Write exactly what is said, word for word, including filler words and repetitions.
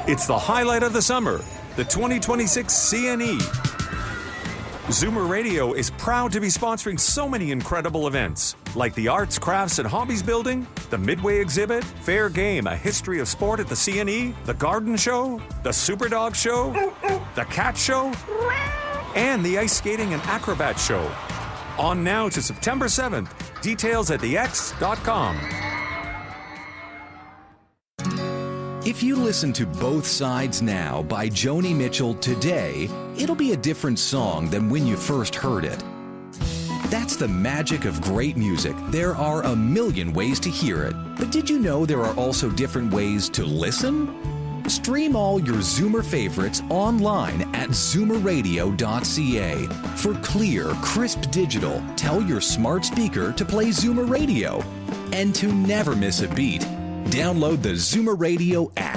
It's the highlight of the summer, the twenty twenty-six C N E. Zoomer Radio is proud to be sponsoring so many incredible events, like the Arts, Crafts, and Hobbies Building, the Midway Exhibit, Fair Game, a history of sport at the C N E, the Garden Show, the Superdog Show, the Cat Show, and the Ice Skating and Acrobat Show. On now to September seventh. Details at the x dot com. If you listen to Both Sides Now by Joni Mitchell today, it'll be a different song than when you first heard it. That's the magic of great music. There are a million ways to hear it. But did you know there are also different ways to listen? Stream all your Zoomer favorites online at zoomer radio dot c a. For clear, crisp digital, tell your smart speaker to play Zoomer Radio. And to never miss a beat, download the Zoomer Radio app.